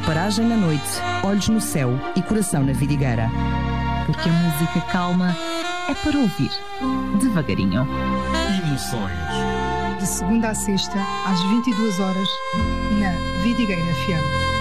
paragem na noite, olhos no céu e coração na vidigueira. Porque a música calma é para ouvir devagarinho. Emoções. De segunda a sexta, às 22 horas, na Vidigueira FM.